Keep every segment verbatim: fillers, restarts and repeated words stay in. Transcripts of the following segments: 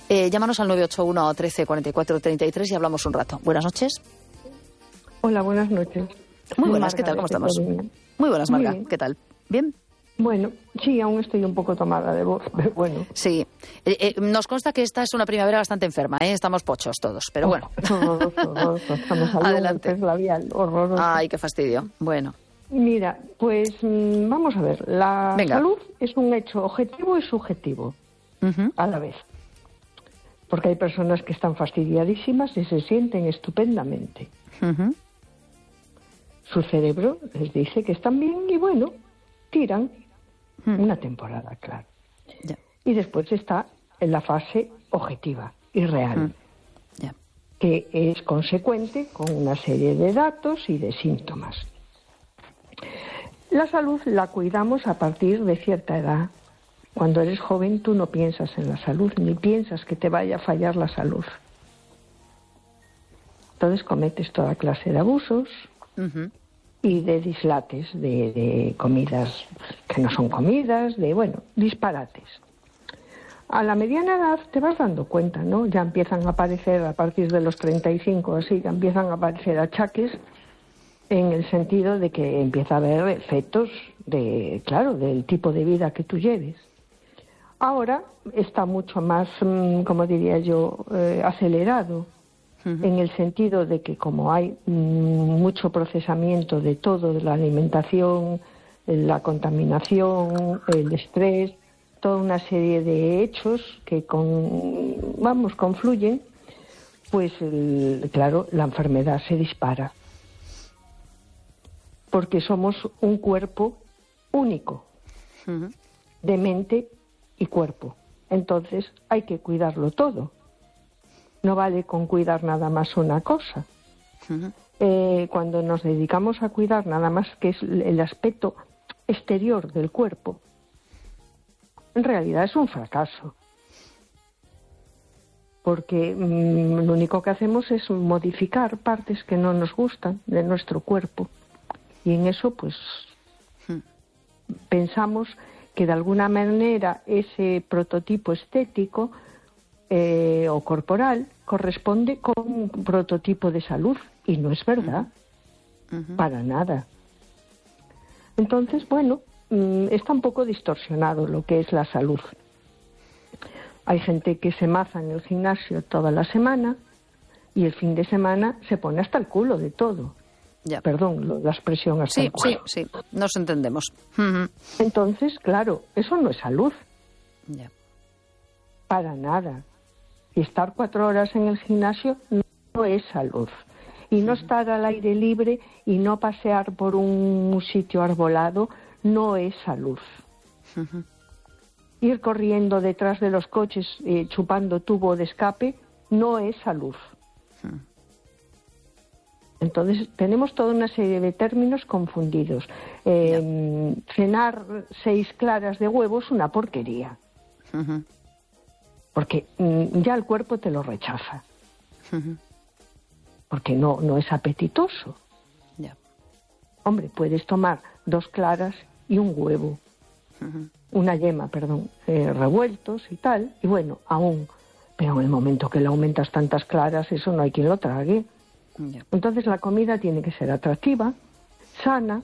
Eh, llámanos al nueve ocho uno, trece, cuarenta y cuatro, treinta y tres y hablamos un rato. Buenas noches. Hola, buenas noches. Muy buenas, Marga, ¿qué tal? ¿Cómo estamos? Coruña. Muy buenas, Marga. Muy ¿Qué tal? ¿Bien? Bueno, sí, aún estoy un poco tomada de voz, pero bueno. Sí. Eh, eh, nos consta que esta es una primavera bastante enferma, ¿eh? Estamos pochos todos, pero bueno. Oh, horroroso, horroroso. Estamos hablando Adelante. de labial, horroroso. Ay, qué fastidio. Bueno. Mira, pues mm, vamos a ver. La Venga. salud es un hecho objetivo y subjetivo Uh-huh. a la vez. Porque hay personas que están fastidiadísimas y se sienten estupendamente. Uh-huh. Su cerebro les dice que están bien y bueno, tiran Uh-huh. una temporada, claro. Ya. Y después está en la fase objetiva y real, Uh-huh. Ya. que es consecuente con una serie de datos y de síntomas. La salud la cuidamos a partir de cierta edad. Cuando eres joven tú no piensas en la salud, ni piensas que te vaya a fallar la salud. Entonces cometes toda clase de abusos Uh-huh. y de dislates, de, de comidas que no son comidas, de, bueno, disparates. A la mediana edad te vas dando cuenta, ¿no? Ya empiezan a aparecer, a partir de los treinta y cinco, así, ya empiezan a aparecer achaques en el sentido de que empieza a haber efectos de, claro, del tipo de vida que tú lleves. Ahora está mucho más, mm, como diría yo, eh, acelerado, uh-huh. en el sentido de que como hay mm, mucho procesamiento de todo, de la alimentación, la contaminación, el estrés, toda una serie de hechos que con, vamos, confluyen, pues el, claro, la enfermedad se dispara. Porque somos un cuerpo único, uh-huh. de mente y cuerpo. Entonces hay que cuidarlo todo. No vale con cuidar nada más una cosa. Uh-huh. Eh, cuando nos dedicamos a cuidar nada más que es el aspecto exterior del cuerpo, en realidad es un fracaso. Porque mmm, lo único que hacemos es modificar partes que no nos gustan de nuestro cuerpo. Y en eso, pues, uh-huh. pensamos que de alguna manera ese prototipo estético eh, o corporal corresponde con un prototipo de salud. Y no es verdad. Uh-huh. Para nada. Entonces, bueno, está un poco distorsionado lo que es la salud. Hay gente que se maza en el gimnasio toda la semana y el fin de semana se pone hasta el culo de todo. Ya. Perdón, la expresión hasta sí, el culo. Sí, sí, nos entendemos. Uh-huh. Entonces, claro, eso no es salud. Ya. Para nada. Y estar cuatro horas en el gimnasio no es salud. Y no uh-huh. estar al aire libre y no pasear por un sitio arbolado no es salud. Uh-huh. Ir corriendo detrás de los coches eh, chupando tubo de escape no es salud. Uh-huh. Entonces tenemos toda una serie de términos confundidos. Eh, yeah. Cenar seis claras de huevo es una porquería. Uh-huh. Porque mm, ya el cuerpo te lo rechaza. Uh-huh. Porque no, no es apetitoso. Yeah. Hombre, puedes tomar dos claras y un huevo. Uh-huh. Una yema, perdón, eh, revueltos y tal. Y bueno, aún. Pero en el momento que le aumentas tantas claras, eso no hay quien lo trague. Yeah. Entonces la comida tiene que ser atractiva, sana,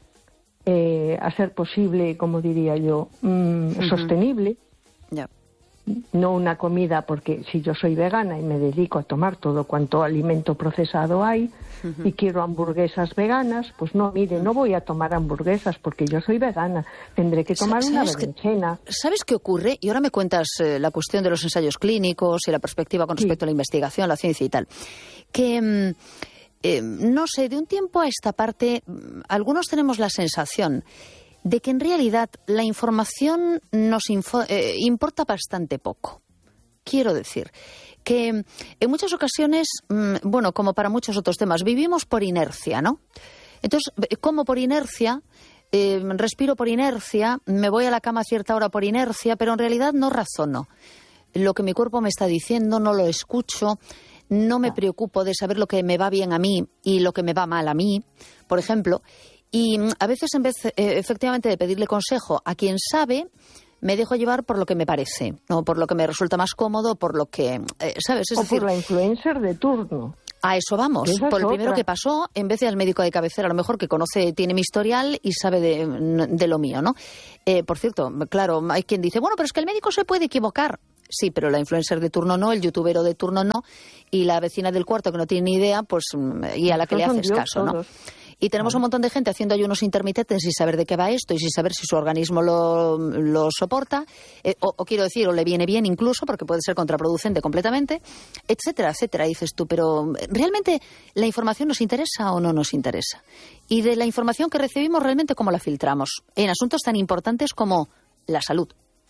eh, a ser posible, como diría yo, mmm, uh-huh. sostenible. Yeah. No una comida, porque si yo soy vegana y me dedico a tomar todo cuanto alimento procesado hay uh-huh. y quiero hamburguesas veganas, pues no, mire, no voy a tomar hamburguesas porque yo soy vegana, tendré que tomar una berenjena. ¿Sabes qué ocurre? Y ahora me cuentas eh, la cuestión de los ensayos clínicos y la perspectiva con respecto sí. a la investigación, la ciencia y tal. Que, eh, no sé, de un tiempo a esta parte, algunos tenemos la sensación de que en realidad la información nos info, eh, importa bastante poco. Quiero decir que en muchas ocasiones, mmm, bueno, como para muchos otros temas, vivimos por inercia, ¿no? Entonces, como por inercia, eh, respiro por inercia, me voy a la cama a cierta hora por inercia, pero en realidad no razono. Lo que mi cuerpo me está diciendo no lo escucho, no me preocupo de saber lo que me va bien a mí y lo que me va mal a mí, por ejemplo. Y a veces, en vez, eh, efectivamente, de pedirle consejo a quien sabe, me dejo llevar por lo que me parece, no por lo que me resulta más cómodo, por lo que, eh, ¿sabes? Es o decir, por la influencer de turno. A eso vamos, Esa por es el primero otra. que pasó, en vez de al médico de cabecera, a lo mejor que conoce, tiene mi historial y sabe de, de lo mío, ¿no? Eh, por cierto, claro, hay quien dice, bueno, pero es que el médico se puede equivocar. Sí, pero la influencer de turno no, el youtubero de turno no, y la vecina del cuarto que no tiene ni idea, pues, y a la que le haces caso, ¿no? Y tenemos un montón de gente haciendo ayunos intermitentes sin saber de qué va esto y sin saber si su organismo lo, lo soporta, eh, o, o quiero decir, o le viene bien incluso, porque puede ser contraproducente completamente, etcétera, etcétera. Dices tú, pero ¿realmente la información nos interesa o no nos interesa? Y de la información que recibimos, ¿realmente cómo la filtramos? En asuntos tan importantes como la salud.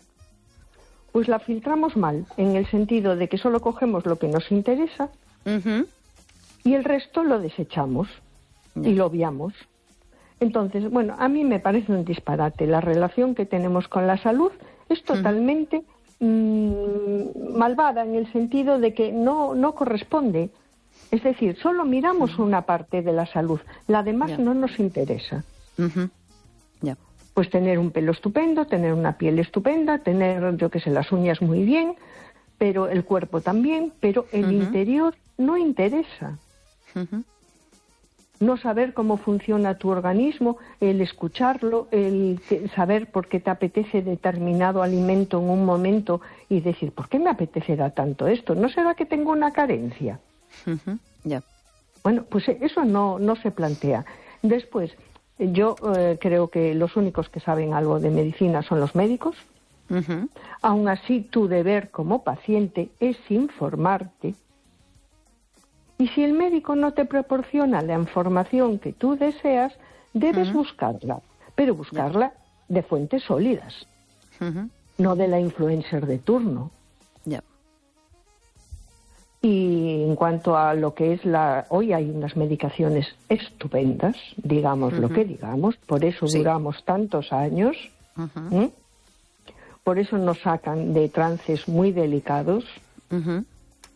Pues la filtramos mal, en el sentido de que solo cogemos lo que nos interesa Uh-huh. y el resto lo desechamos. Y lo obviamos. Entonces, bueno, a mí me parece un disparate. La relación que tenemos con la salud es totalmente mmm, malvada en el sentido de que no, no corresponde. Es decir, solo miramos una parte de la salud, la demás Ya. no nos interesa. Uh-huh. Ya. Pues tener un pelo estupendo, tener una piel estupenda, tener, yo qué sé, las uñas muy bien, pero el cuerpo también, pero el Uh-huh. interior no interesa. Uh-huh. No saber cómo funciona tu organismo, el escucharlo, el que- saber por qué te apetece determinado alimento en un momento y decir, ¿por qué me apetecerá tanto esto? ¿No será que tengo una carencia? Uh-huh. Ya. Bueno, pues eso no, no se plantea. Después, yo eh, creo que los únicos que saben algo de medicina son los médicos. Uh-huh. Aún así, tu deber como paciente es informarte. Y si el médico no te proporciona la información que tú deseas, debes Uh-huh. buscarla, pero buscarla de fuentes sólidas, Uh-huh. no de la influencer de turno. Ya. Y en cuanto a lo que es la... Hoy hay unas medicaciones estupendas, digamos lo Ujú. que digamos, por eso Sí. duramos tantos años, Uh-huh. ¿m? Por eso nos sacan de trances muy delicados. Uh-huh.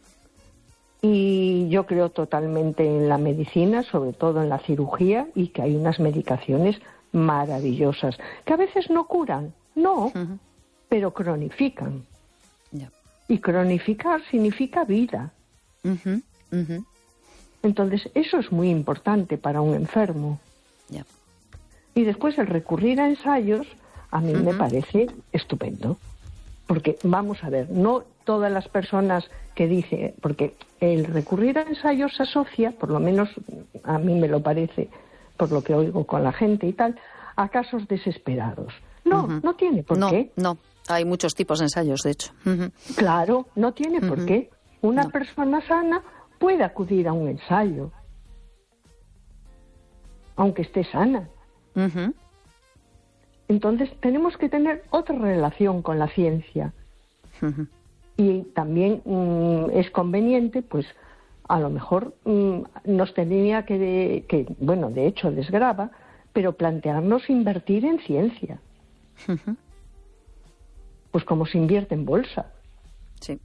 Y yo creo totalmente en la medicina, sobre todo en la cirugía, y que hay unas medicaciones maravillosas, que a veces no curan, no, Uh-huh. pero cronifican. Ya. Y cronificar significa vida. Uh-huh. Uh-huh. Entonces, eso es muy importante para un enfermo. Ya. Y después el recurrir a ensayos, a mí me Ujú. parece estupendo. Porque, vamos a ver, no todas las personas que dicen, porque el recurrir a ensayos se asocia, por lo menos a mí me lo parece, por lo que oigo con la gente y tal, a casos desesperados. No, Ujú. no tiene por No, qué. no. Hay muchos tipos de ensayos, de hecho. Uh-huh. Claro, no tiene por Ujú. qué. Una No. persona sana puede acudir a un ensayo, aunque esté sana. Uh-huh. Entonces tenemos que tener otra relación con la ciencia. Uh-huh. Y también mm, es conveniente, pues a lo mejor mm, nos tendría que, de- que, bueno, de hecho desgrava, pero plantearnos invertir en ciencia, Uh-huh. pues como se invierte en bolsa, Sí.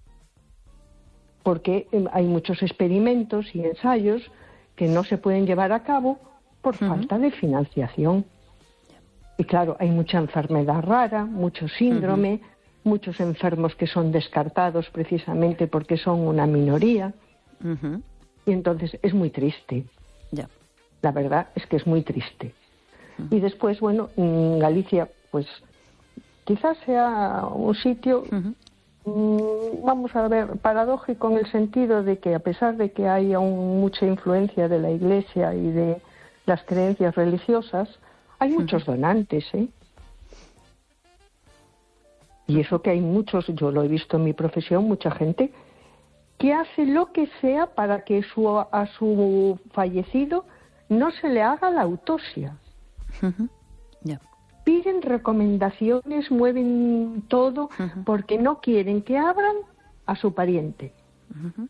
porque eh, hay muchos experimentos y ensayos que no se pueden llevar a cabo por Ujú. falta de financiación. Y claro, hay mucha enfermedad rara, mucho síndrome, muchos enfermos que son descartados precisamente porque son una minoría. Uh-huh. Y entonces es muy triste. Ya. La verdad es que es muy triste. Y después, bueno, mm, Galicia, pues quizás sea un sitio, Uh-huh. mm, vamos a ver, paradójico en el sentido de que a pesar de que hay aún mucha influencia de la Iglesia y de las creencias religiosas, hay muchos donantes, ¿eh? Y eso que hay muchos, yo lo he visto en mi profesión, mucha gente que hace lo que sea para que su, a su fallecido no se le haga la autopsia. Uh-huh. Ya. Piden recomendaciones, mueven todo, Ujú. porque no quieren que abran a su pariente. Uh-huh.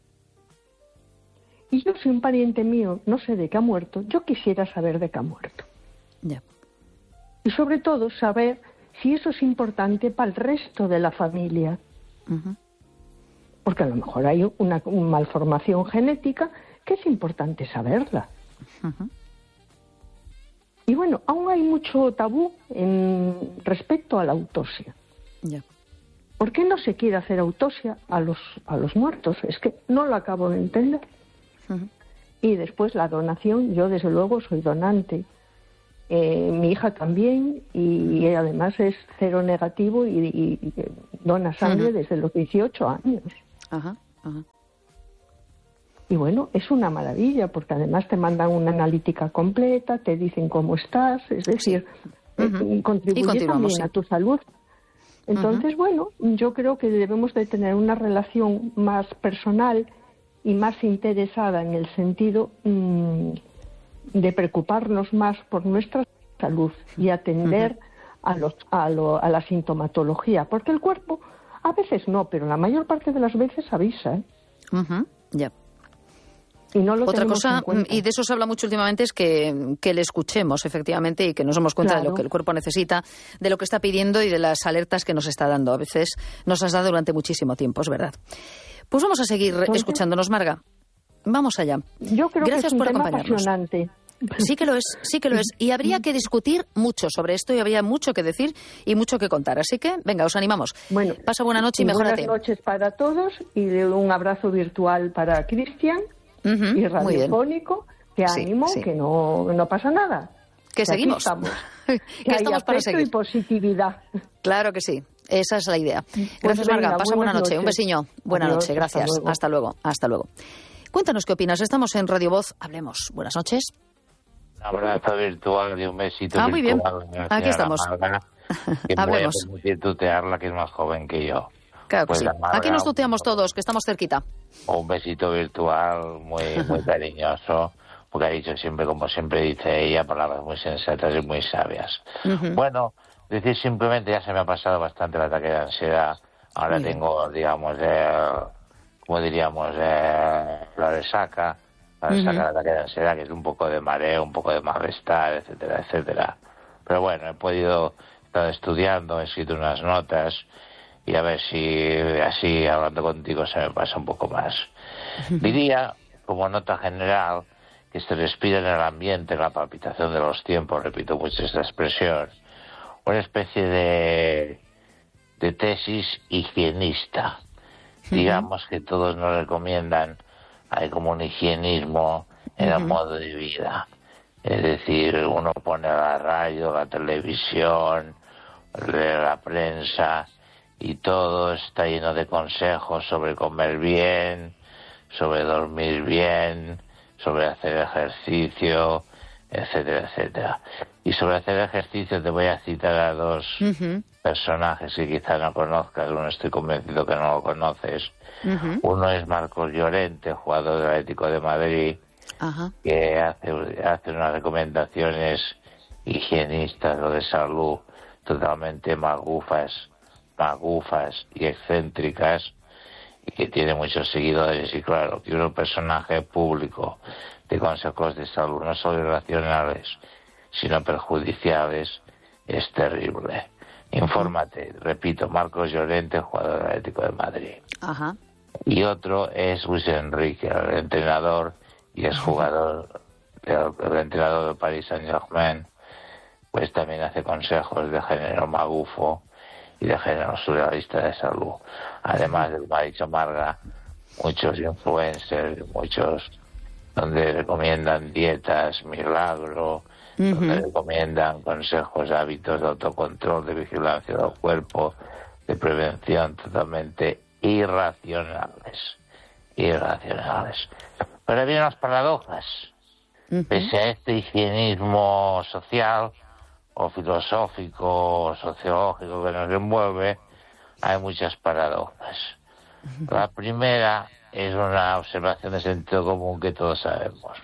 Y yo, si un pariente mío no sé de qué ha muerto, yo quisiera saber de qué ha muerto. Ya. Y sobre todo saber si eso es importante para el resto de la familia. Uh-huh. Porque a lo mejor hay una, una malformación genética que es importante saberla. Uh-huh. Y bueno, aún hay mucho tabú en respecto a la autopsia. Ya. ¿Por qué no se quiere hacer autopsia a los, a los muertos? Es que no lo acabo de entender. Uh-huh. Y después la donación, yo desde luego soy donante. Eh, mi hija también, y, y además es cero negativo y, y, y dona sangre uh-huh. desde los dieciocho años. Ajá, ajá. Y bueno, es una maravilla, porque además te mandan una analítica completa, te dicen cómo estás, es decir, sí. uh-huh. eh, contribuye también sí. a tu salud. Entonces, uh-huh. bueno, yo creo que debemos de tener una relación más personal y más interesada en el sentido mmm, de preocuparnos más por nuestra salud y atender uh-huh. a, los, a, lo, a la sintomatología, porque el cuerpo a veces no, pero la mayor parte de las veces avisa. ¿eh? Uh-huh. Ya. Yeah. Y no lo Otra cosa, y de eso se habla mucho últimamente, es que, que le escuchemos, efectivamente, y que nos demos cuenta claro. de lo que el cuerpo necesita, de lo que está pidiendo y de las alertas que nos está dando. A veces nos has dado durante muchísimo tiempo, es verdad. Pues vamos a seguir Entonces, escuchándonos, Marga. Vamos allá. Yo creo Gracias que es un por tema acompañarnos. Apasionante. Sí que lo es, sí que lo es. Y habría que discutir mucho sobre esto y habría mucho que decir y mucho que contar. Así que, venga, os animamos. Bueno, pasa buena noche y, y mejórate. Buenas noches para todos y un abrazo virtual para Cristian. Uh-huh, y radiofónico, que ánimo, sí, sí. que no, no pasa nada. Que, que seguimos. Estamos. que, que estamos para seguir. Y positividad. Claro que sí, esa es la idea. Gracias, pues venga, Marga. Pasa buena noche. Noches. Un besiño. Buena Adiós, noche. Gracias. Hasta luego. hasta luego. Hasta luego. Cuéntanos qué opinas. Estamos en Radio Voz. Hablemos. Buenas noches. Un abrazo virtual y un besito ah, muy virtual. Bien. Aquí estamos. Marga, que Hablemos. Me voy a permitir tutearla, que es más joven que yo. Claro que pues sí. Marga, Aquí nos tuteamos todos, que estamos cerquita. Un besito virtual muy muy cariñoso, porque ha dicho siempre, como siempre dice ella, palabras muy sensatas y muy sabias. Uh-huh. Bueno, decir simplemente, ya se me ha pasado bastante el ataque de ansiedad. Ahora Bien. tengo, digamos, eh, como diríamos, eh, la resaca, la resaca uh-huh. del ataque de ansiedad, que es un poco de mareo, un poco de malestar, etcétera, etcétera. Pero bueno, he podido estar estudiando, he escrito unas notas, y a ver si así, hablando contigo, se me pasa un poco más. Diría, como nota general, que se respira en el ambiente, la palpitación de los tiempos, repito mucho esta expresión, una especie de, de tesis higienista. Uh-huh. Digamos que todos nos recomiendan, hay como un higienismo en uh-huh. el modo de vida. Es decir, uno pone la radio, la televisión, lee la prensa, y todo está lleno de consejos sobre comer bien, sobre dormir bien, sobre hacer ejercicio, etcétera, etcétera. Y sobre hacer ejercicio te voy a citar a dos uh-huh. personajes que quizá no conozcas, uno estoy convencido que no lo conoces. Uh-huh. Uno es Marcos Llorente, jugador del Atlético de Madrid, uh-huh. que hace, hace unas recomendaciones higienistas o de salud totalmente magufas, magufas y excéntricas, y que tiene muchos seguidores. Y claro, que un personaje público de consejos de salud no solo irracionales sino perjudiciales es terrible. Infórmate, repito, Marcos Llorente, jugador del Atlético de Madrid. Ajá. Y otro es Luis Enrique, el entrenador y exjugador, el, el entrenador del Paris Saint-Germain, pues también hace consejos de género magufo y de género surrealista de salud. Además, como ha dicho Marga, muchos influencers, muchos donde recomiendan dietas, milagro, uh-huh. donde recomiendan consejos, hábitos de autocontrol, de vigilancia del cuerpo, de prevención, totalmente irracionales. Irracionales. Pero vienen las paradojas. Uh-huh. Pese a este higienismo social, o filosófico, o sociológico que nos envuelve, hay muchas paradojas. Uh-huh. La primera es una observación de sentido común que todos sabemos,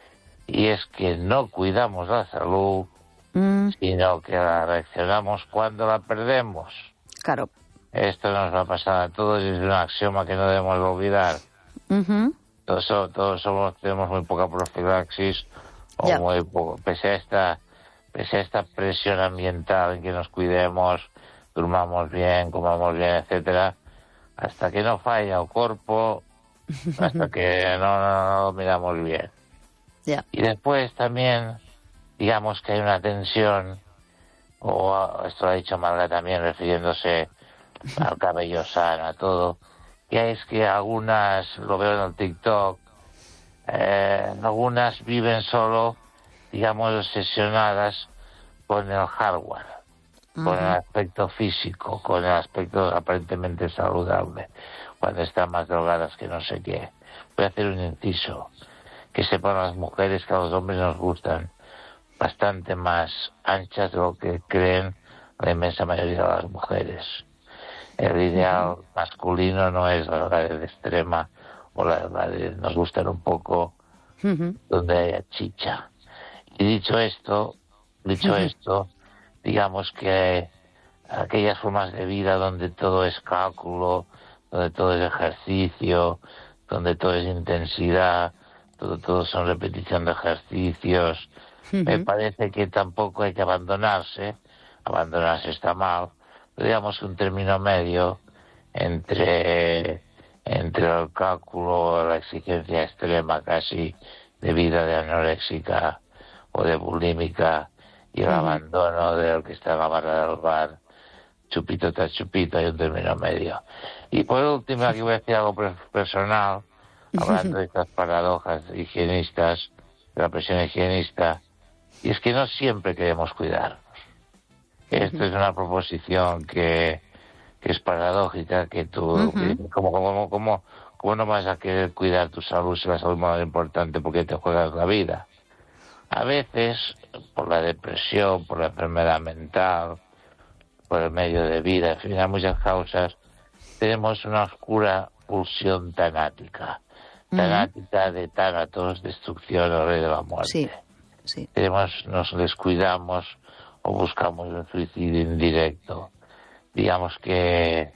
y es que no cuidamos la salud, uh-huh. sino que la reaccionamos cuando la perdemos. Claro. Esto nos va a pasar a todos y es un axioma que no debemos olvidar. Uh-huh. Todos, todos somos, tenemos muy poca profilaxis, o yeah. muy poco, pese a esta pese a esta presión ambiental en que nos cuidemos, durmamos bien, comamos bien, etcétera, hasta que no falla el cuerpo, hasta que no, no, no lo miramos bien. Yeah. Y después también digamos que hay una tensión, o esto lo ha dicho Marga también refiriéndose al cabello sano, a todo, que es que algunas, lo veo en el TikTok, eh, algunas viven solo, digamos, obsesionadas con el hardware, uh-huh. con el aspecto físico, con el aspecto aparentemente saludable, cuando están más drogadas que no sé qué. Voy a hacer un inciso, que sepan las mujeres que a los hombres nos gustan bastante más anchas de lo que creen la inmensa mayoría de las mujeres. El ideal uh-huh. masculino no es la de extrema o la, la de nos gustan un poco uh-huh. donde haya chicha. Y dicho esto, dicho uh-huh. esto, digamos que aquellas formas de vida donde todo es cálculo, donde todo es ejercicio, donde todo es intensidad, todo, todo son repetición de ejercicios, uh-huh. me parece que tampoco hay que abandonarse, abandonarse está mal, pero digamos que un término medio entre, entre el cálculo, la exigencia extrema casi de vida de anoréxica o de bulímica y el uh-huh. abandono del que está en la barra del bar, chupito tras chupito, hay un término medio. Y por último, aquí voy a decir algo personal, hablando de estas paradojas higienistas, de la presión higienista, y es que no siempre queremos cuidarnos. Esto es una proposición que, que es paradójica, que tú, uh-huh. que, como, como, como, como no vas a querer cuidar tu salud si la salud es más importante porque te juegas la vida. A veces, por la depresión, por la enfermedad mental, por el medio de vida, en fin, hay muchas causas, tenemos una oscura pulsión tanática. Tanática uh-huh. de tánatos, destrucción o rey de la muerte. Sí, sí. Tenemos, nos descuidamos o buscamos un suicidio indirecto. Digamos que,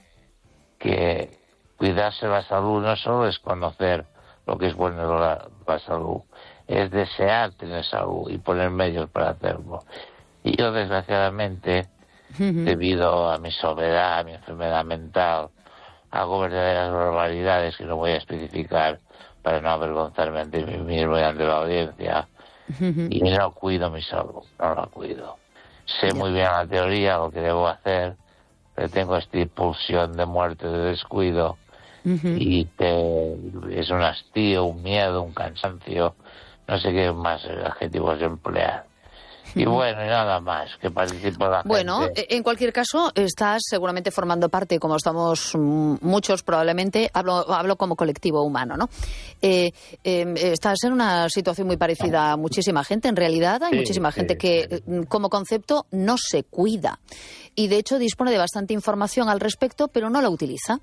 que cuidarse la salud no solo es conocer lo que es bueno de la, la salud, es desear tener salud y poner medios para hacerlo. Y yo, desgraciadamente, uh-huh. debido a mi soledad, a mi enfermedad mental, hago verdaderas barbaridades que no voy a especificar para no avergonzarme ante mí mismo y ante la audiencia, uh-huh. y no cuido mi salud, no la cuido. Sé yeah. muy bien la teoría, lo que debo hacer, pero tengo esta impulsión de muerte, de descuido, uh-huh. y te, es un hastío, un miedo, un cansancio, no sé qué más adjetivos emplear. Y bueno, y nada más, que participo la bueno, gente. Bueno, en cualquier caso, estás seguramente formando parte, como estamos muchos probablemente, hablo, hablo como colectivo humano, ¿no? Eh, eh, estás en una situación muy parecida a muchísima gente, en realidad hay sí, muchísima sí, gente que sí. como concepto no se cuida y de hecho dispone de bastante información al respecto, pero no la utiliza.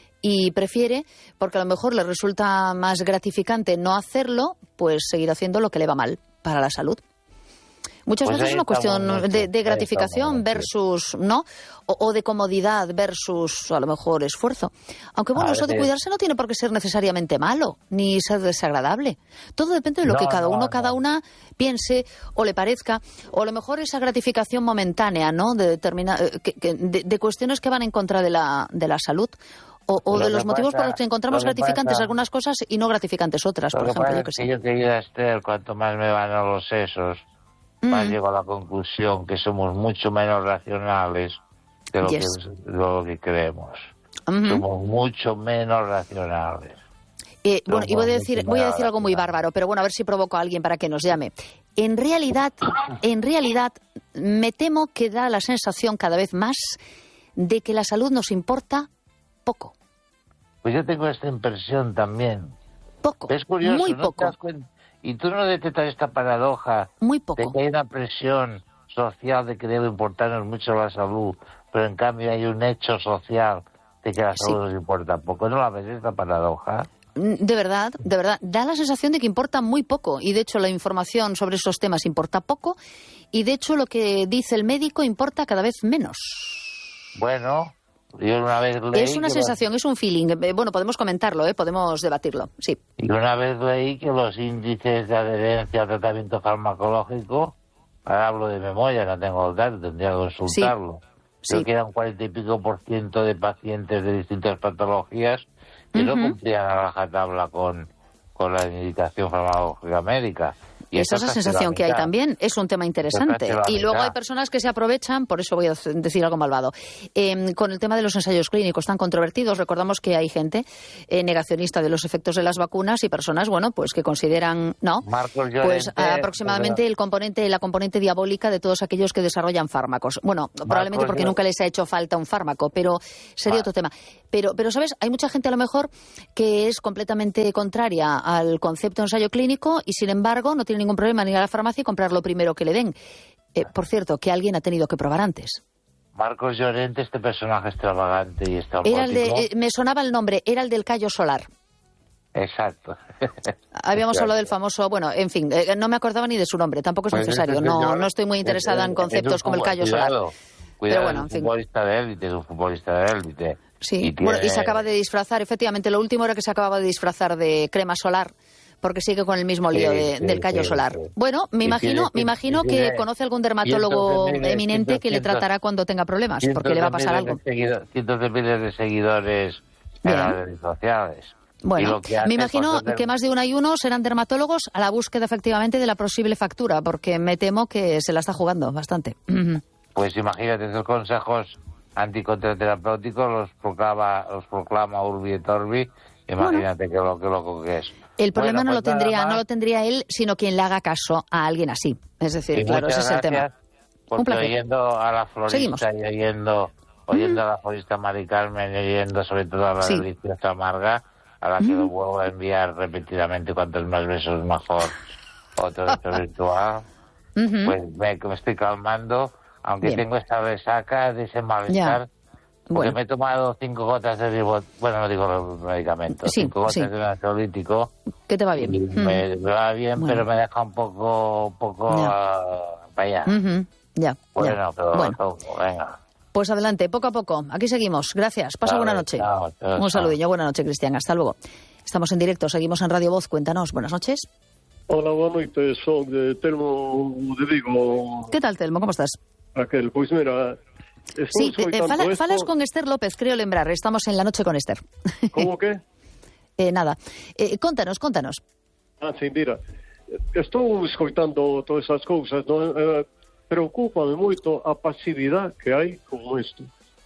Y prefiere, porque a lo mejor le resulta más gratificante no hacerlo, pues seguir haciendo lo que le va mal para la salud. Muchas pues veces es una cuestión de, de gratificación versus, ¿no? O, o de comodidad versus, a lo mejor, esfuerzo. Aunque, bueno, a eso de cuidarse no tiene por qué ser necesariamente malo, ni ser desagradable. Todo depende de lo no, que cada uno, no, cada no. una piense o le parezca. O a lo mejor esa gratificación momentánea, ¿no? De, determina, que, que, de, de cuestiones que van en contra de la, de la salud. O, o de los motivos pasa, por los que encontramos que gratificantes pasa, algunas cosas y no gratificantes otras, por ejemplo. Yo que sé. Yo, querida Esther, cuanto más me van a los sesos, más mm. llego a la conclusión que somos mucho menos racionales de lo, yes. que, de lo que creemos. Uh-huh. Somos mucho menos racionales. Eh, bueno, y voy a decir, voy a decir algo muy bárbaro, pero bueno, a ver si provoco a alguien para que nos llame. En realidad, en realidad, me temo que da la sensación cada vez más de que la salud nos importa poco. Pues yo tengo esta impresión también. Poco, es curioso, muy ¿no? poco. Y tú no detectas esta paradoja muy poco. de que hay una presión social de que debe importarnos mucho la salud, pero en cambio hay un hecho social de que la salud sí. nos importa poco. ¿No la ves esta paradoja? De verdad, de verdad. Da la sensación de que importa muy poco. Y de hecho la información sobre esos temas importa poco. Y de hecho lo que dice el médico importa cada vez menos. Bueno... Yo una vez leí es una sensación, los... es un feeling. Bueno, podemos comentarlo, ¿eh? Podemos debatirlo, sí. Y una vez leí que los índices de adherencia al tratamiento farmacológico, ahora hablo de memoria, no tengo el dato, tendría que consultarlo. Sí. Creo sí. que eran cuarenta y pico por ciento de pacientes de distintas patologías que uh-huh. no cumplían a rajatabla con, con la indicación farmacológica médica. Y esa es la sensación que hay también. Es un tema interesante. Y luego hay personas que se aprovechan, por eso voy a decir algo malvado, eh, con el tema de los ensayos clínicos tan controvertidos. Recordamos que hay gente eh, negacionista de los efectos de las vacunas y personas, bueno, pues que consideran, no, Marcos Llorente, pues aproximadamente el componente, la componente diabólica de todos aquellos que desarrollan fármacos. Bueno, Marcos probablemente porque Llorente. Nunca les ha hecho falta un fármaco, pero sería vale. Otro tema. Pero, pero, ¿sabes? Hay mucha gente a lo mejor que es completamente contraria al concepto de ensayo clínico y, sin embargo, no tiene ningún problema en ir a la farmacia y comprar lo primero que le den. Eh, por cierto, que alguien ha tenido que probar antes. Marcos Llorente, este personaje extravagante y estrambótico. Era el de, eh, me sonaba el nombre, era el del callo solar. Exacto. Habíamos Exacto. hablado del famoso, bueno, en fin, eh, no me acordaba ni de su nombre, tampoco es pues necesario, no, no estoy muy interesada es, en conceptos es como el callo solar. Cuidado, pero bueno, es un en fin. futbolista de élite, es un futbolista de élite. Sí, y tiene... bueno, y se acaba de disfrazar, efectivamente, lo último era que se acababa de disfrazar de crema solar, porque sigue con el mismo lío sí, de, sí, del callo sí, solar. Sí. Bueno, me y imagino, tiene, me imagino tiene, que conoce algún dermatólogo miles, eminente cientos, que le tratará cuando tenga problemas, porque le va a pasar algo. Seguido, cientos de miles de seguidores en las redes sociales. Bueno, me imagino que más de uno y uno serán dermatólogos a la búsqueda efectivamente de la posible factura, porque me temo que se la está jugando bastante. Pues imagínate, esos consejos anticontraterapéuticos los proclama, los proclama Urbi et Orbi. Imagínate bueno. que loco, que loco que es. El problema bueno, pues no lo tendría, más... no lo tendría él, sino quien le haga caso a alguien así. Es decir, y claro, ese es el tema. Porque oyendo a la florista Seguimos. y oyendo, oyendo mm. a la florista Mari Carmen y oyendo sobre todo a la sí. deliciosa Marga, a la que mm. lo vuelvo a enviar repetidamente cuantos más besos mejor, otro beso virtual, mm-hmm. pues me, me estoy calmando, aunque Bien. tengo esta resaca de ese malestar. Ya. Porque bueno. me he tomado cinco gotas de ribot... Bueno, no digo los medicamentos. Sí, cinco gotas sí. de ansiolítico. ¿Qué te va bien? Y mm. me, me va bien, bueno. pero me deja un poco... Un poco uh, para allá. Uh-huh. Ya, bueno, ya. pero bueno. Poco, venga. Pues adelante, poco a poco. Aquí seguimos. Gracias. Pasa Chao, buena noche. Chao, chao, un saludillo. Buena noche, Cristian. Hasta luego. Estamos en directo. Seguimos en Radio Voz. Cuéntanos. Buenas noches. Hola, buenas noches. Soy de Telmo de Vigo. ¿Qué tal, Telmo? ¿Cómo estás? Raquel, pues mira... Sí, eh, fala, esto... falas con Esther López, creo lembrar. Estamos en la noche con Esther. ¿Cómo qué? eh, nada. Eh, contanos, contanos. Ah, sí, mira. Estou escoitando todas esas cousas, non? Eh, preocúpame moito a pasividade que hai con isto.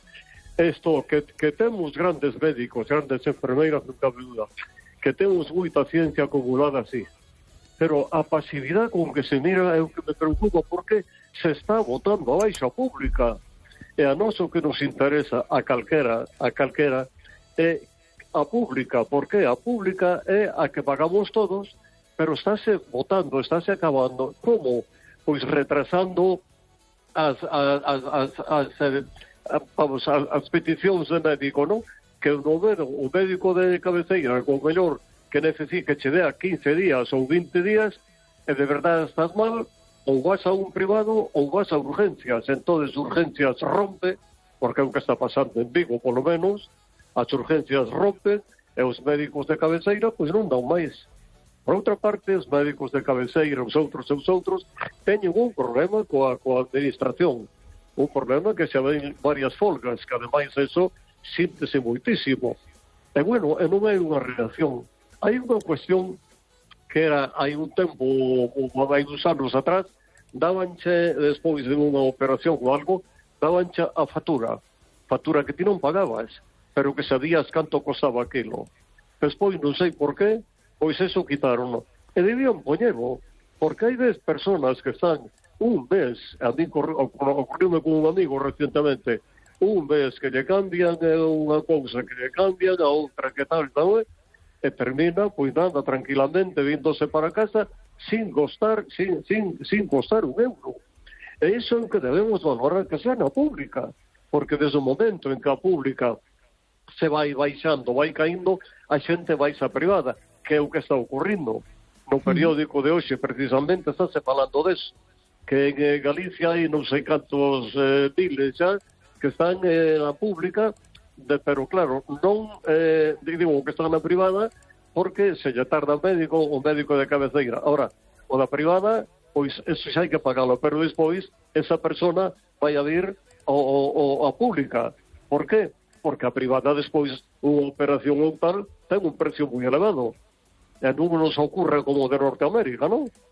Isto, que, que temos grandes médicos, grandes enfermeiras, non cabe duda, que temos moita ciencia acumulada así. Pero a pasividade con que se mira é o que me preocupa, porque se está botando a baixa pública. E a nós o que nos interesa a calquera, a calquera é a pública, porque a pública é a que pagamos todos, pero estáse botando, estáse acabando, como? Pois retrasando as, as, as, as, as, as, vamos, as, as peticións de médico, non? Que o médico, o médico de cabeceira, o mellor que necesite que che dea quince días ou vinte días, e de verdade estás mal, ou vas a un privado ou vas a urgencias. Entonces urgencias rompe, porque é o que está pasando en Vigo, polo menos, as urgencias rompen e os médicos de cabeceira pois non dan máis. Por outra parte, os médicos de cabeceira, os outros e os outros, teñen un problema coa, coa administración. Un problema que se ven varias folgas, que ademais eso síntese moitísimo. E bueno, e non hai unha relación. Hai unha cuestión que era, hai un tempo, hai uns anos atrás, dabanche, despois de unha operación ou algo, dabanche a factura. Factura que ti non pagabas, pero que sabías canto costaba aquilo. Despois, non sei por qué, pois eso quitaron. E debían poñerlo, porque hai dez personas que están un mes, a mí ocorriume con un amigo recientemente, un mes que lle cambian unha cousa, que lle cambian a outra, que tal, non é? E termina, pois nada, tranquilamente, víndose para casa, sin costar, sin, sin, sin costar un euro. E iso é o que debemos valorar que sea na pública, porque desde o momento en que a pública se vai baixando, vai caindo, a xente vai a privada, que é o que está ocurrindo. No periódico de hoxe, precisamente, estáse falando deso, que en Galicia hai non sei cantos eh, miles xa, que están eh, na pública, de, pero claro, non eh, digo que están na privada porque se lle tarda o médico o médico de cabeceira. Ahora, o da privada, pois eso xa hai que pagalo, pero despois esa persona vai a vir ao, ao, ao pública. Por qué? Porque a privada despois unha operación ou tal ten un precio moi elevado. E non nos ocurre como de Norteamérica, non?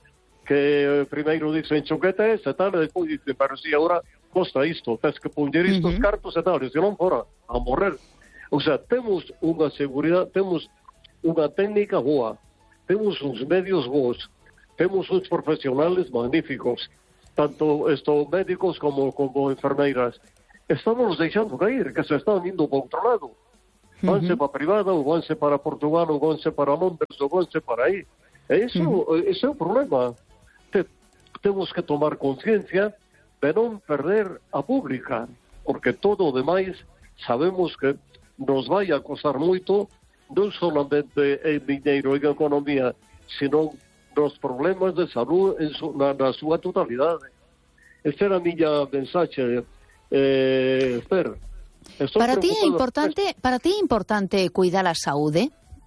que primeiro dicen choquetes e tal, e despois dicen, pero si agora costa isto, tens que poñer estos uh-huh. cartos e tal, e se non fora a morrer. O sea, temos unha seguridade, temos unha técnica boa, temos uns medios bons, temos uns profesionales magníficos, tanto estos médicos como, como enfermeiras. Estamos deixando cair, que se están indo para outro lado. Vanse uh-huh. para a privada, ou vanse para Portugal, ou vanse para Londres, ou vanse para aí. E iso, uh-huh. ese é o problema. Te, temos que tomar conciencia de non perder a pública, porque todo o demais sabemos que nos vai a costar moito, non solamente en dinheiro, en economía, sino nos problemas de salud en su, na, na súa totalidade. Esta era a miña mensaxe, eh, Esther. Para ti é importante, para ti é importante cuidar a saúde?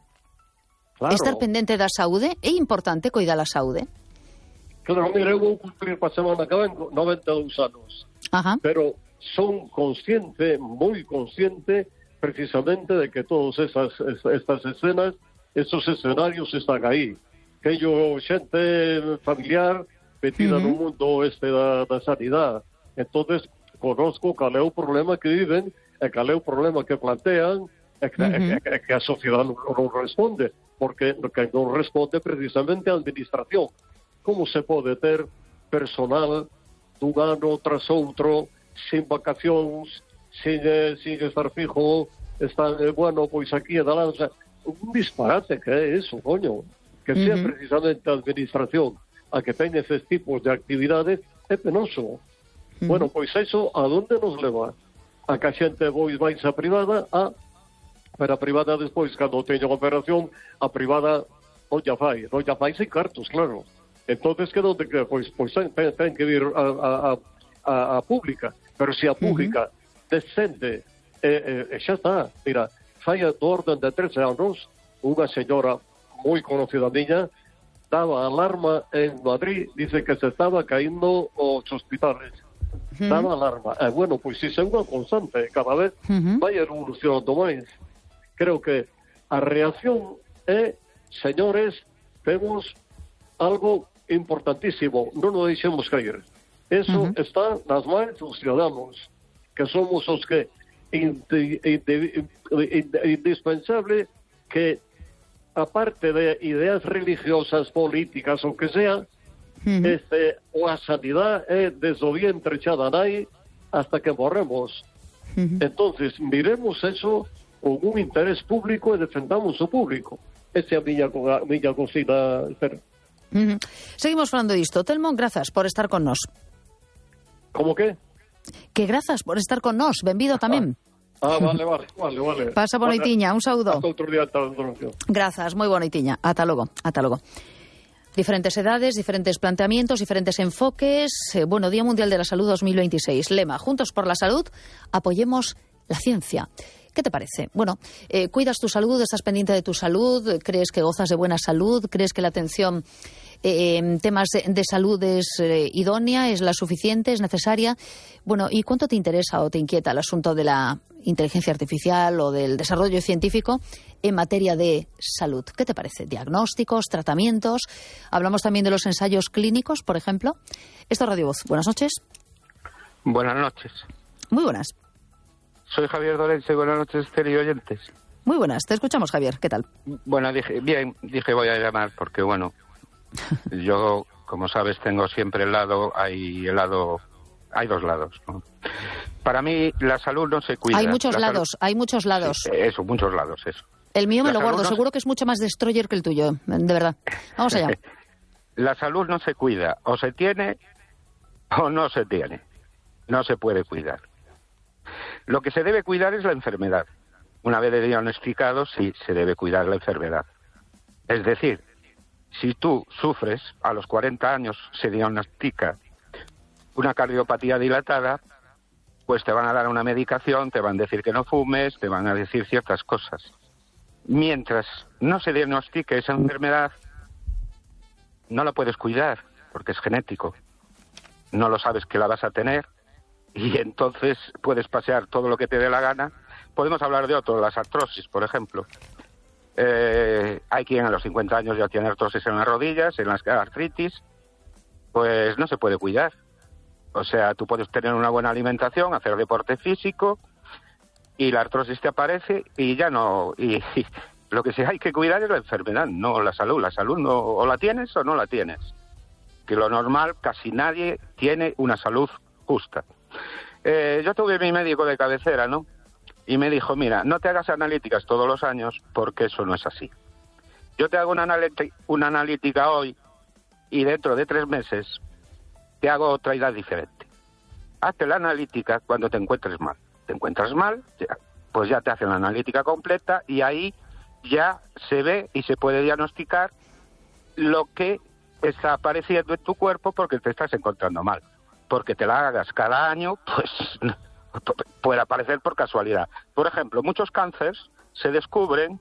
Claro. Estar pendente da saúde? É importante cuidar a saúde? Claro, mira, eu vou cumprir para a semana que ven noventa e dous anos. Ajá. Pero son consciente, moi consciente, precisamente de que todas esas, estas escenas, esos escenarios están aí. Que yo, xente familiar, metida uh-huh. no mundo este da, da sanidade. Entonces, conozco cal é o problema que viven, e cal é o problema que plantean, e que, uh-huh. e, e que a sociedade non, non responde, porque que non responde precisamente a administración. Como se pode ter personal dun ano tras outro, sin vacacións, sin, eh, sin estar fijo, están, eh, bueno, pois aquí e da lanza, un disparate que é eso, coño, que sea uh-huh. precisamente a administración a que teña esses tipos de actividades, é penoso. Uh-huh. Bueno, pois eso, a donde nos leva? A que a xente pois vais a privada, a, pero a privada despois, cando teña operación, a privada non ya fai, non ya fai sin cartos, claro. Entonces, que donde que pois, pois ten, ten que vir a, a, a, a pública, pero se a pública uh-huh. descende, e, e, e xa está, mira, fai do orden de trece anos, unha señora moi conocida miña, daba alarma en Madrid, dice que se estaba caindo os hospitales. Uh-huh. Daba alarma. E, bueno, pois se é unha constante, cada vez uh-huh. vai evolucionando máis. Creo que a reacción é, señores, temos algo importantísimo, non nos deixemos cair. Eso uh-huh. está nas mãos dos ciudadanos, que somos os que indi, indi, indi, indispensable que, aparte de ideas religiosas, políticas, o que sea, uh-huh. este, o a sanidade é desde o vientre xa da nai hasta que morremos. Uh-huh. Entonces, miremos eso con un interés público e defendamos o público. Esa é a miña, a miña cosina, espera. Uh-huh. Seguimos falando disto. Telmo, grazas por estar con nós. Como que? Que grazas por estar con nós. Benvido tamén. Ah, ah vale, vale, vale, vale. Pasa boa noitiña, un saúdo. Hasta outro día, ata logo. Grazas, moi boa noitiña. Ata logo, ata logo. Diferentes edades, diferentes planteamientos, diferentes enfoques. Eh, bueno, Día Mundial de la Salud dos mil veintiséis. Lema, Juntos por la Salud, apoyemos la ciencia. ¿Qué te parece? Bueno, eh, ¿cuidas tu salud? ¿Estás pendiente de tu salud? ¿Crees que gozas de buena salud? ¿Crees que la atención eh, en temas de, de salud es eh, idónea? ¿Es la suficiente? ¿Es necesaria? Bueno, ¿y cuánto te interesa o te inquieta el asunto de la inteligencia artificial o del desarrollo científico en materia de salud? ¿Qué te parece? ¿Diagnósticos, tratamientos? Hablamos también de los ensayos clínicos, por ejemplo. Esto es Radio Voz. Buenas noches. Buenas noches. Muy buenas. Soy Javier Dorense, buenas noches, Esther y oyentes. Muy buenas, te escuchamos, Javier, ¿qué tal? Bueno, dije, bien, dije voy a llamar porque, bueno, yo, como sabes, tengo siempre el lado, hay el lado, hay dos lados, ¿no? Para mí, la salud no se cuida. Hay muchos la lados, salud... hay muchos lados. Sí, eso, muchos lados, eso. El mío me la lo guardo, no seguro se... que es mucho más destroyer que el tuyo, de verdad. Vamos allá. La salud no se cuida, o se tiene o no se tiene. No se puede cuidar. Lo que se debe cuidar es la enfermedad. Una vez diagnosticado, sí, se debe cuidar la enfermedad. Es decir, si tú sufres, a los cuarenta años se diagnostica una cardiopatía dilatada, pues te van a dar una medicación, te van a decir que no fumes, te van a decir ciertas cosas. Mientras no se diagnostique esa enfermedad, no la puedes cuidar, porque es genético. No lo sabes que la vas a tener. Y entonces puedes pasear todo lo que te dé la gana. Podemos hablar de otro, las artrosis, por ejemplo. Eh, hay quien a los cincuenta años ya tiene artrosis en las rodillas, en las artritis, pues no se puede cuidar. O sea, tú puedes tener una buena alimentación, hacer deporte físico, y la artrosis te aparece y ya no... Y, y lo que sí hay que cuidar es la enfermedad, no la salud. La salud no, o la tienes o no la tienes. Que lo normal, casi nadie tiene una salud justa. Eh, yo tuve mi médico de cabecera, ¿no? Y me dijo, mira, no te hagas analíticas todos los años porque eso no es así. Yo te hago una, analítica, una analítica hoy y dentro de tres meses te hago otra edad diferente. Hazte la analítica cuando te encuentres mal. Te encuentras mal, ya, pues ya te hacen la analítica completa y ahí ya se ve y se puede diagnosticar lo que está apareciendo en tu cuerpo porque te estás encontrando mal. Porque te la hagas cada año, pues puede aparecer por casualidad. Por ejemplo, muchos cánceres se descubren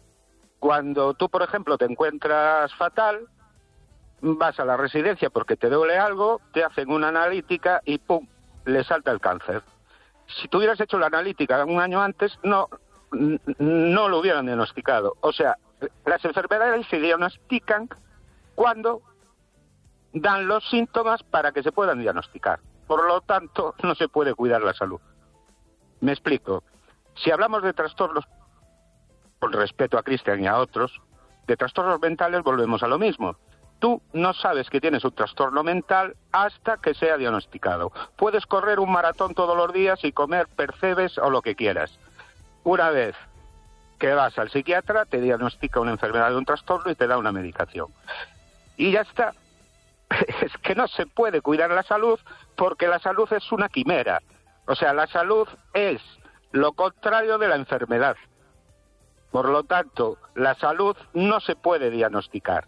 cuando tú, por ejemplo, te encuentras fatal, vas a la residencia porque te duele algo, te hacen una analítica y ¡pum!, le salta el cáncer. Si tú hubieras hecho la analítica un año antes, no, no lo hubieran diagnosticado. O sea, las enfermedades se diagnostican cuando dan los síntomas para que se puedan diagnosticar. Por lo tanto, no se puede cuidar la salud. Me explico. Si hablamos de trastornos, con respeto a Cristian y a otros, de trastornos mentales volvemos a lo mismo. Tú no sabes que tienes un trastorno mental hasta que sea diagnosticado. Puedes correr un maratón todos los días y comer percebes o lo que quieras. Una vez que vas al psiquiatra, te diagnostica una enfermedad de un trastorno y te da una medicación. Y ya está. Es que no se puede cuidar la salud porque la salud es una quimera. O sea, la salud es lo contrario de la enfermedad. Por lo tanto, la salud no se puede diagnosticar.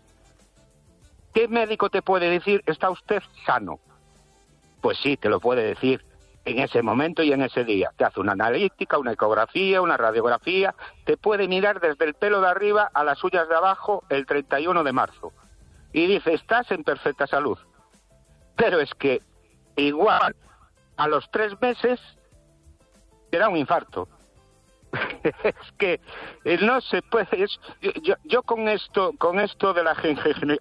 ¿Qué médico te puede decir, está usted sano? Pues sí, te lo puede decir en ese momento y en ese día. Te hace una analítica, una ecografía, una radiografía, te puede mirar desde el pelo de arriba a las uñas de abajo el treinta y uno de marzo. Y dice, estás en perfecta salud. Pero es que igual a los tres meses te da un infarto. Es que no se puede. Es, yo, yo con esto, con esto de la gente.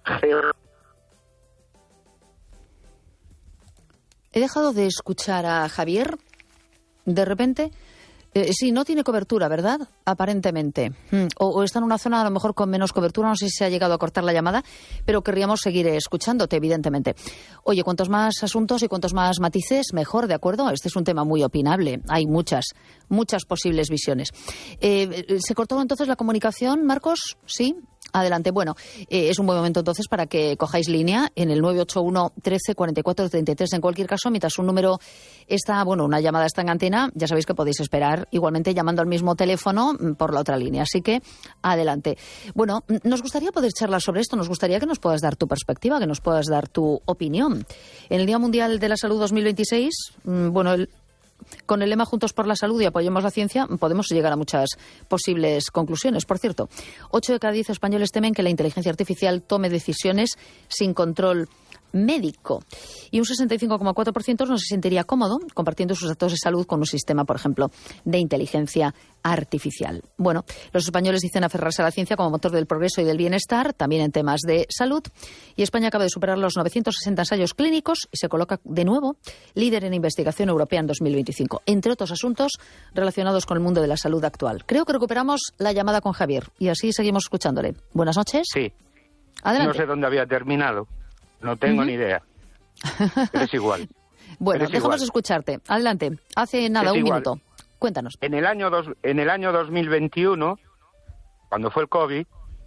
He dejado de escuchar a Javier. De repente, eh, sí, no tiene cobertura, ¿verdad? Aparentemente. Mm. O, o está en una zona a lo mejor con menos cobertura. No sé si se ha llegado a cortar la llamada, pero querríamos seguir escuchándote, evidentemente. Oye, cuantos más asuntos y cuantos más matices, mejor, ¿de acuerdo? Este es un tema muy opinable. Hay muchas, muchas posibles visiones. Eh, ¿Se cortó entonces la comunicación, Marcos? ¿Sí? Adelante. Bueno, eh, es un buen momento entonces para que cojáis línea en el nueve ocho uno, trece, cuarenta y cuatro, treinta y tres. En cualquier caso, mientras un número está, bueno, una llamada está en antena, ya sabéis que podéis esperar igualmente llamando al mismo teléfono por la otra línea. Así que, adelante. Bueno, nos gustaría poder charlar sobre esto. Nos gustaría que nos puedas dar tu perspectiva, que nos puedas dar tu opinión. En el Día Mundial de la Salud dos mil veintiséis, bueno, el con el lema Juntos por la Salud y apoyemos la ciencia, podemos llegar a muchas posibles conclusiones. Por cierto, ocho de cada diez españoles temen que la inteligencia artificial tome decisiones sin control médico. Y un sesenta y cinco coma cuatro por ciento no se sentiría cómodo compartiendo sus datos de salud con un sistema, por ejemplo, de inteligencia artificial. Bueno, los españoles dicen aferrarse a la ciencia como motor del progreso y del bienestar, también en temas de salud. Y España acaba de superar los novecientos sesenta ensayos clínicos y se coloca de nuevo líder en investigación europea en dos mil veinticinco, entre otros asuntos relacionados con el mundo de la salud actual. Creo que recuperamos la llamada con Javier y así seguimos escuchándole. Buenas noches. Sí. Adelante. No sé dónde había terminado. No tengo uh-huh. ni idea. Pero es igual. Bueno, es dejamos igual. de escucharte. Adelante. Hace nada, es un igual. minuto. Cuéntanos. En el año dos, en el año dos mil veintiuno, cuando fue el COVID,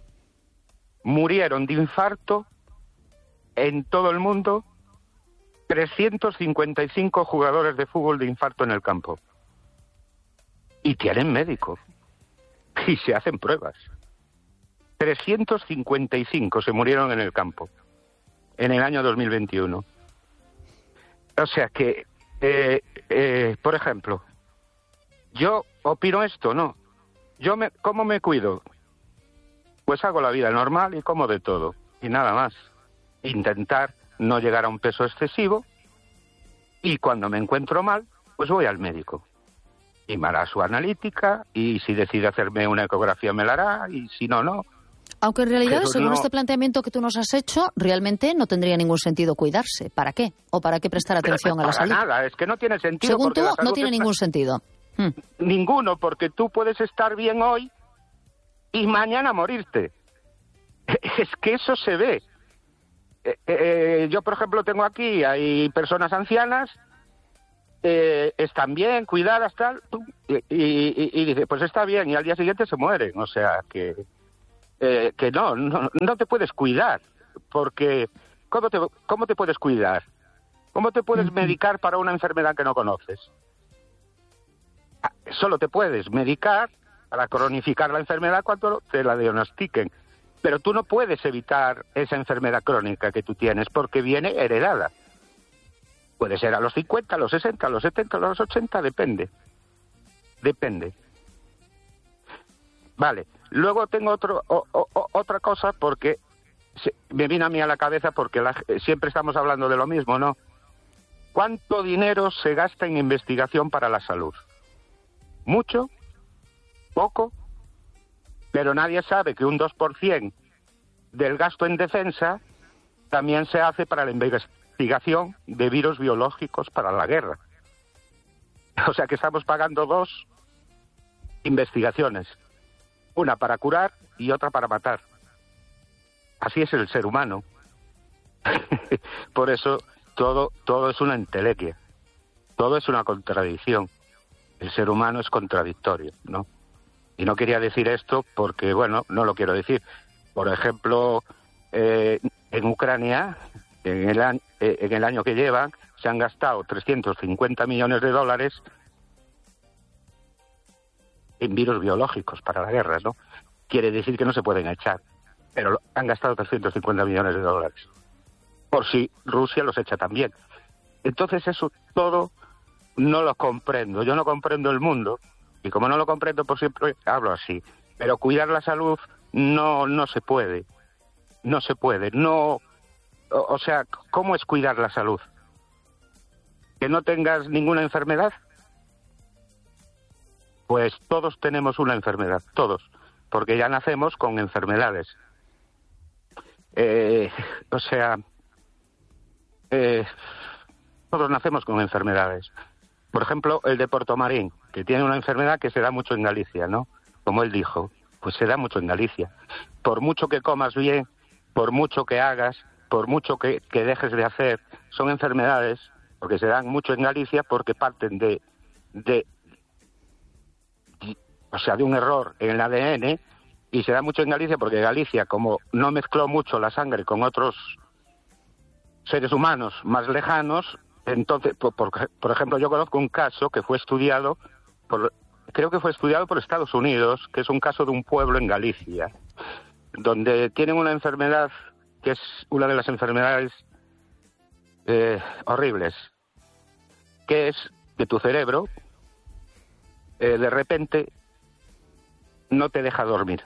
murieron de infarto en todo el mundo trescientos cincuenta y cinco jugadores de fútbol de infarto en el campo. Y tienen médico. Y se hacen pruebas. trescientos cincuenta y cinco se murieron en el campo en el año dos mil veintiuno. O sea que, eh, eh, por ejemplo, yo opino esto, ¿no? Yo me, ¿cómo me cuido? Pues hago la vida normal y como de todo. Y nada más. Intentar no llegar a un peso excesivo. Y cuando me encuentro mal, pues voy al médico. Y me hará su analítica. Y si decide hacerme una ecografía, me la hará. Y si no, no. Aunque en realidad, Pero según no... este planteamiento que tú nos has hecho, realmente no tendría ningún sentido cuidarse. ¿Para qué? ¿O para qué prestar atención a la salud? Para nada, es que no tiene sentido. Según tú, no tiene está... ningún sentido. Hmm. Ninguno, porque tú puedes estar bien hoy y mañana morirte. Es que eso se ve. Eh, eh, yo, por ejemplo, tengo aquí, hay personas ancianas, eh, están bien, cuidadas, tal, y, y, y dice, pues está bien, y al día siguiente se mueren. O sea, que, eh, que no, no, no te puedes cuidar, porque ¿cómo te, cómo te puedes cuidar? ¿Cómo te puedes medicar para una enfermedad que no conoces? Solo te puedes medicar para cronificar la enfermedad cuando te la diagnostiquen. Pero tú no puedes evitar esa enfermedad crónica que tú tienes porque viene heredada. Puede ser a los cincuenta, a los sesenta, a los setenta, a los ochenta, depende. Depende. Vale. Luego tengo otro, o, o, otra cosa porque se, me vino a mí a la cabeza porque la, siempre estamos hablando de lo mismo, ¿no? ¿Cuánto dinero se gasta en investigación para la salud? ¿Mucho? ¿Poco? Pero nadie sabe que un dos por ciento del gasto en defensa también se hace para la investigación de virus biológicos para la guerra. O sea que estamos pagando dos investigaciones, una para curar y otra para matar. Así es el ser humano. Por eso todo, todo es una entelequia, todo es una contradicción. El ser humano es contradictorio, ¿no? Y no quería decir esto porque, bueno, no lo quiero decir. Por ejemplo, eh, en Ucrania, en el, an- eh, en el año que llevan, se han gastado trescientos cincuenta millones de dólares en virus biológicos para la guerra, ¿no? Quiere decir que no se pueden echar, pero lo, han gastado trescientos cincuenta millones de dólares. Por si Rusia los echa también. Entonces eso todo no lo comprendo. Yo no comprendo el mundo. Y como no lo comprendo, por siempre hablo así. Pero cuidar la salud no no se puede. No se puede. No, o, o sea, ¿cómo es cuidar la salud? ¿Que no tengas ninguna enfermedad? Pues todos tenemos una enfermedad, todos. Porque ya nacemos con enfermedades. Eh, o sea, eh, todos nacemos con enfermedades. Por ejemplo, el de Portomarín, que tiene una enfermedad que se da mucho en Galicia, ¿no? Como él dijo, pues se da mucho en Galicia. Por mucho que comas bien, por mucho que hagas, por mucho que, que dejes de hacer, son enfermedades, porque se dan mucho en Galicia, porque parten de, de, o sea, de un error en el A D N, y se da mucho en Galicia porque Galicia, como no mezcló mucho la sangre con otros seres humanos más lejanos, entonces, por, por, por ejemplo, yo conozco un caso que fue estudiado, por, creo que fue estudiado por Estados Unidos, que es un caso de un pueblo en Galicia, donde tienen una enfermedad que es una de las enfermedades eh, horribles, que es que tu cerebro eh, de repente no te deja dormir,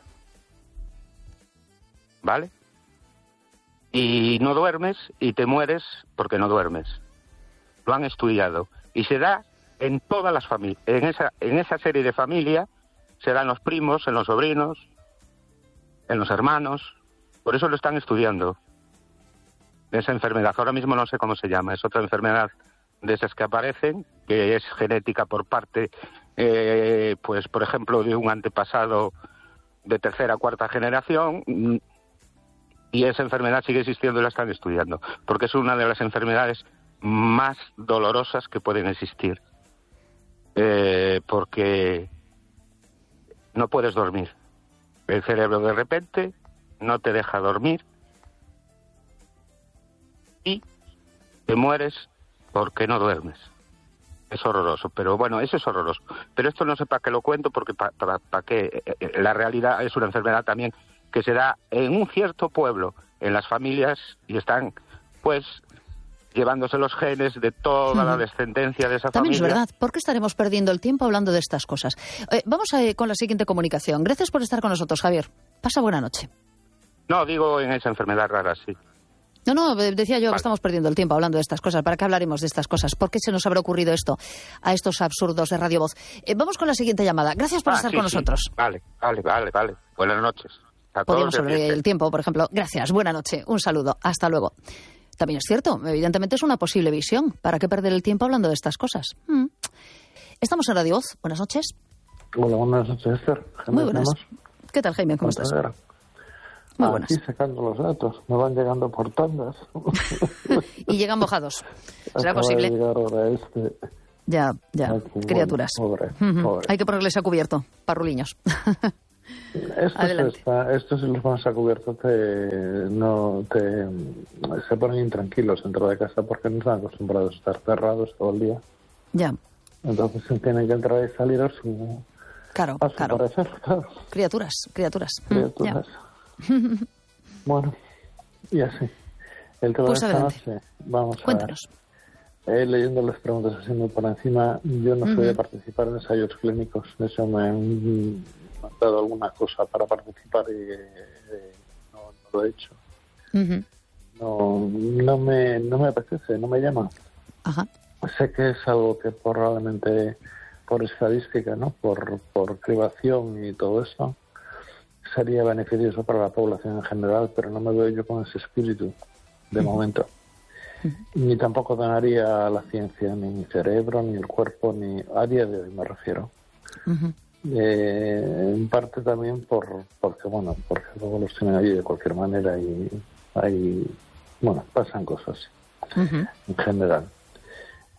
¿vale? Y no duermes y te mueres porque no duermes. Lo han estudiado y se da en todas las familias, en esa en esa serie de familias se da en los primos, en los sobrinos, en los hermanos. Por eso lo están estudiando, esa enfermedad. Ahora mismo no sé cómo se llama, es otra enfermedad de esas que aparecen, que es genética por parte, eh, pues por ejemplo, de un antepasado de tercera o cuarta generación, y esa enfermedad sigue existiendo y la están estudiando, porque es una de las enfermedades más dolorosas que pueden existir, eh, porque no puedes dormir. El cerebro de repente no te deja dormir y te mueres porque no duermes. Es horroroso, pero bueno, eso es horroroso. Pero esto no sé para qué lo cuento, porque para pa, pa qué. La realidad es una enfermedad también que se da en un cierto pueblo, en las familias, y están, pues, llevándose los genes de toda la descendencia de esa También familia. También es verdad. ¿Por qué estaremos perdiendo el tiempo hablando de estas cosas? Eh, vamos a, eh, con la siguiente comunicación. Gracias por estar con nosotros, Javier. Pasa buena noche. No, digo en esa enfermedad rara, sí. No, no, decía yo vale. que estamos perdiendo el tiempo hablando de estas cosas. ¿Para qué hablaremos de estas cosas? ¿Por qué se nos habrá ocurrido esto a estos absurdos de Radio Voz? Eh, vamos con la siguiente llamada. Gracias por ah, estar sí, con sí. nosotros. Vale, vale, vale, vale. Buenas noches. Podríamos sobre el tiempo, por ejemplo. Gracias, buena noche, un saludo, hasta luego. También es cierto, evidentemente es una posible visión. ¿Para qué perder el tiempo hablando de estas cosas? Mm. Estamos en Radio Voz. Buenas noches. Hola, buenas noches, Esther. Muy buenas. ¿Qué tal, Jaime? ¿Cómo estás? Muy buenas. Aquí sacando los datos, me van llegando por tandas. Y llegan mojados. ¿Será Acaba posible? De llegar ahora este. Ya, ya, Aquí, criaturas. Bueno, pobre, uh-huh. pobre. Hay que ponerles a cubierto, parruliños. Estos, está, estos si los pones a cubierto te, no, te, se ponen intranquilos dentro de casa porque no están acostumbrados a estar cerrados todo el día. Ya. Entonces tienen que entrar y salir a su, claro, a su claro. parecer. Claro. Criaturas, criaturas. Criaturas. Mm, bueno, y así. El tema pues de esta noche, vamos a Cuéntanos. ver. Eh, leyendo las preguntas así muy por encima, yo no soy Uh-huh. de participar en ensayos clínicos. De hecho, me han dado alguna cosa para participar y eh, no, no lo he hecho. Uh-huh. No, no me, no me apetece, no me llama. Ajá. Sé que es algo que probablemente por estadística, ¿no? Por, por cribación y todo eso, sería beneficioso para la población en general, pero no me veo yo con ese espíritu de uh-huh. momento. Uh-huh. Ni tampoco donaría a la ciencia, ni mi cerebro, ni el cuerpo, ni a día de hoy me refiero. Uh-huh. Eh, en parte también por porque, bueno, porque luego los tienen allí de cualquier manera y hay, bueno, pasan cosas uh-huh. en general.